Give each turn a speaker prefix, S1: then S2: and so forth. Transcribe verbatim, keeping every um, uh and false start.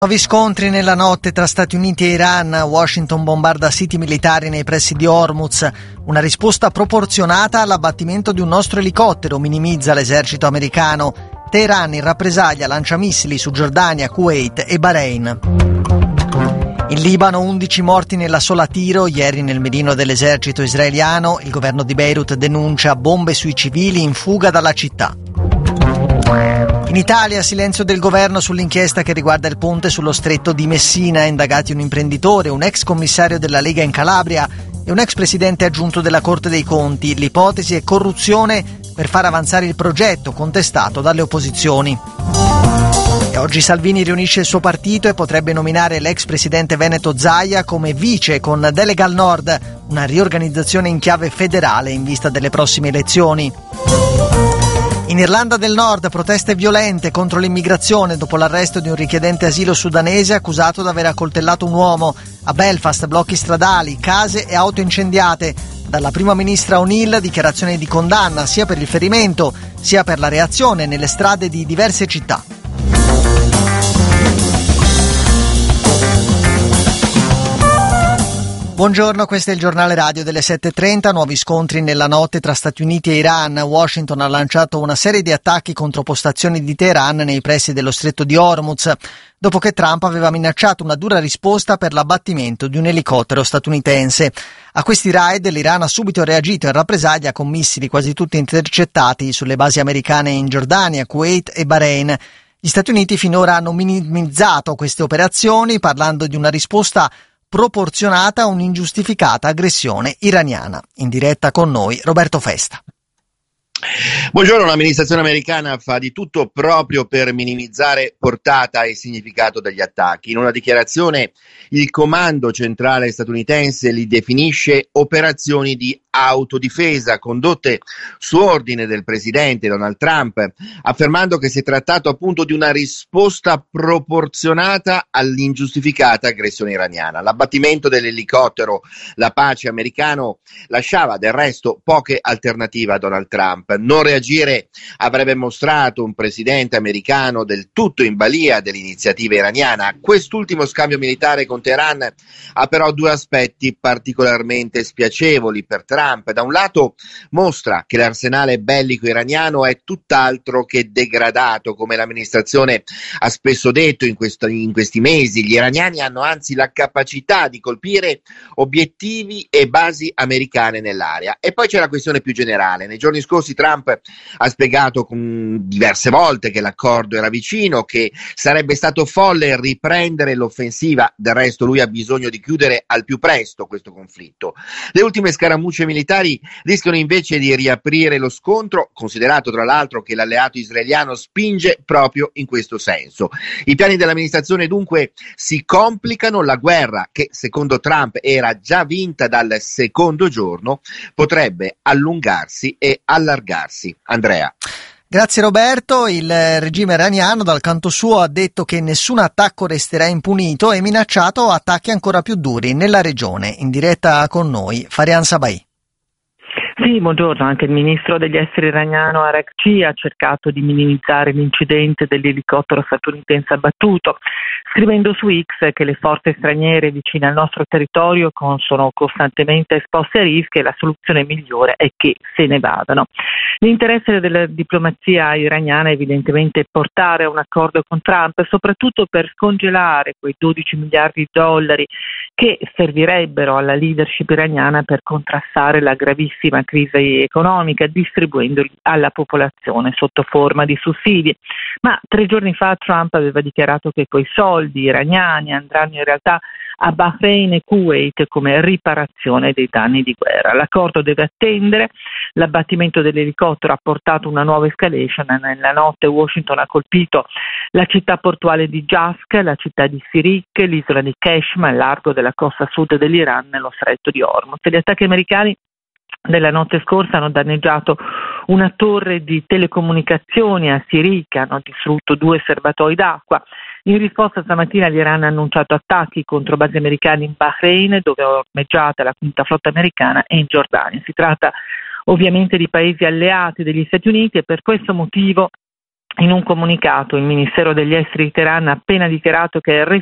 S1: Nuovi scontri nella notte tra Stati Uniti e Iran. Washington bombarda siti militari nei pressi di Hormuz. Una risposta proporzionata all'abbattimento di un nostro elicottero, minimizza l'esercito americano. Teheran in rappresaglia lancia missili su Giordania, Kuwait e Bahrain. In Libano undici morti nella sola tiro, ieri nel mirino dell'esercito israeliano. Il governo di Beirut denuncia bombe sui civili in fuga dalla città. In Italia silenzio del governo sull'inchiesta che riguarda il ponte sullo stretto di Messina, indagati un imprenditore, un ex commissario della Lega in Calabria e un ex presidente aggiunto della Corte dei Conti. L'ipotesi è corruzione per far avanzare il progetto contestato dalle opposizioni. E oggi Salvini riunisce il suo partito e potrebbe nominare l'ex presidente veneto Zaia come vice con delega al nord, una riorganizzazione in chiave federale in vista delle prossime elezioni. In Irlanda del Nord proteste violente contro l'immigrazione dopo l'arresto di un richiedente asilo sudanese accusato di aver accoltellato un uomo. A Belfast blocchi stradali, case e auto incendiate. Dalla prima ministra O'Neill dichiarazioni di condanna sia per il ferimento sia per la reazione nelle strade di diverse città. Buongiorno, questo è il giornale radio delle sette e trenta. Nuovi scontri nella notte tra Stati Uniti e Iran. Washington ha lanciato una serie di attacchi contro postazioni di Teheran nei pressi dello stretto di Hormuz, dopo che Trump aveva minacciato una dura risposta per l'abbattimento di un elicottero statunitense. A questi raid l'Iran ha subito reagito in rappresaglia con missili quasi tutti intercettati sulle basi americane in Giordania, Kuwait e Bahrain. Gli Stati Uniti finora hanno minimizzato queste operazioni parlando di una risposta proporzionata a un'ingiustificata aggressione iraniana. In diretta con noi Roberto Festa.
S2: Buongiorno, l'amministrazione americana fa di tutto proprio per minimizzare portata e significato degli attacchi. In una dichiarazione il comando centrale statunitense li definisce operazioni di autodifesa condotte su ordine del presidente Donald Trump, affermando che si è trattato appunto di una risposta proporzionata all'ingiustificata aggressione iraniana. L'abbattimento dell'elicottero La Pace americano lasciava del resto poche alternative a Donald Trump. Non reagire avrebbe mostrato un presidente americano del tutto in balia dell'iniziativa iraniana. Quest'ultimo scambio militare con Teheran ha però due aspetti particolarmente spiacevoli per Trump. Da un lato mostra che l'arsenale bellico iraniano è tutt'altro che degradato, come l'amministrazione ha spesso detto in, questo, in questi mesi. Gli iraniani hanno anzi la capacità di colpire obiettivi e basi americane nell'area. E poi c'è la questione più generale. Nei giorni scorsi Trump ha spiegato con diverse volte che l'accordo era vicino, che sarebbe stato folle riprendere l'offensiva. Del resto lui ha bisogno di chiudere al più presto questo conflitto. Le ultime scaramucce militari rischiano invece di riaprire lo scontro, considerato tra l'altro che l'alleato israeliano spinge proprio in questo senso. I piani dell'amministrazione dunque si complicano, la guerra, che secondo Trump era già vinta dal secondo giorno, potrebbe allungarsi e allargarsi. Andrea.
S1: Grazie Roberto. Il regime iraniano dal canto suo ha detto che nessun attacco resterà impunito e minacciato attacchi ancora più duri nella regione. In diretta con noi Farian Sabai.
S3: Sì, buongiorno. Anche il ministro degli esteri iraniano Araghchi ha cercato di minimizzare l'incidente dell'elicottero statunitense abbattuto, scrivendo su X che le forze straniere vicine al nostro territorio sono costantemente esposte a rischi e la soluzione migliore è che se ne vadano. L'interesse della diplomazia iraniana è evidentemente portare a un accordo con Trump, soprattutto per scongelare quei dodici miliardi di dollari che servirebbero alla leadership iraniana per contrastare la gravissima crisi economica, distribuendoli alla popolazione sotto forma di sussidi. Ma tre giorni fa Trump aveva dichiarato che quei soldi iraniani andranno in realtà a Bahrain e Kuwait come riparazione dei danni di guerra. L'accordo deve attendere. L'abbattimento dell'elicottero ha portato una nuova escalation. Nella notte Washington ha colpito la città portuale di Jask, la città di Sirik, l'isola di Keshma, al largo della costa sud dell'Iran, nello stretto di Hormuz. Gli attacchi americani della notte scorsa hanno danneggiato una torre di telecomunicazioni a Sirik, hanno distrutto due serbatoi d'acqua. In risposta stamattina l'Iran ha annunciato attacchi contro basi americane in Bahrain, dove è ormeggiata la quinta flotta americana, e in Giordania. Si tratta ovviamente di paesi alleati degli Stati Uniti e per questo motivo In un comunicato il Ministero degli Esteri di Teheran ha appena dichiarato che è